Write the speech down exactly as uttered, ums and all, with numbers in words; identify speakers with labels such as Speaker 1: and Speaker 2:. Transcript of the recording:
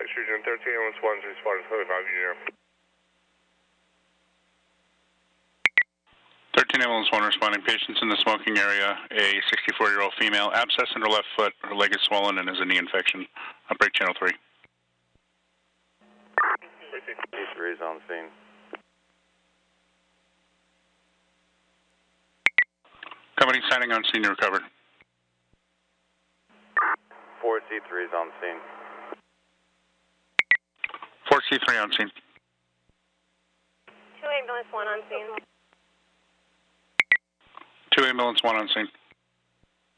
Speaker 1: Texas Region thirteen ambulance one, responding to five Union.
Speaker 2: thirteen ambulance one responding. Patients in the smoking area. A sixty-four-year-old female, abscess in her left foot. Her leg is swollen and has a knee infection. Operate channel three.
Speaker 3: T three is on the scene.
Speaker 2: Company signing on scene, recovered.
Speaker 3: four C three is on the scene.
Speaker 2: four C three on scene.
Speaker 4: two ambulance one on scene.
Speaker 2: two ambulance one on scene.